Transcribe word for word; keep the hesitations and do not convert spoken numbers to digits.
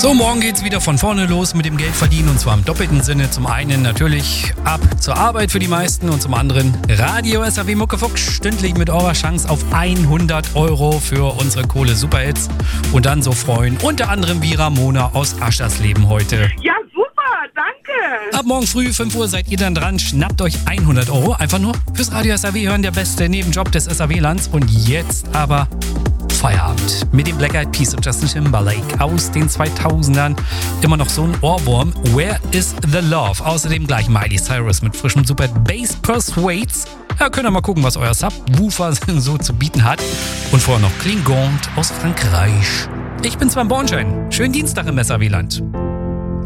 So, morgen geht's wieder von vorne los mit dem Geldverdienen und zwar im doppelten Sinne. Zum einen natürlich ab zur Arbeit für die meisten und zum anderen Radio S R W Muckefuck stündlich mit eurer Chance auf hundert Euro für unsere Kohle-Superhits und dann so freuen. Unter anderem wie Ramona aus Aschersleben heute. Ja, super, danke. Ab morgen früh fünf Uhr seid ihr dann dran. Schnappt euch hundert Euro einfach nur fürs Radio S R W hören, der beste Nebenjob des S R W-Lands. Und jetzt aber Feierabend mit dem Black Eyed Peas und Justin Timberlake aus den zweitausendern. Immer noch so ein Ohrwurm. Where is the Love? Außerdem gleich Miley Cyrus mit frischem Super Bass Persuades. Ja, könnt ihr mal gucken, was euer Subwoofer so zu bieten hat. Und vorher noch Klingond aus Frankreich. Ich bin Sven Bornschein. Schönen Dienstag im S R W-Land.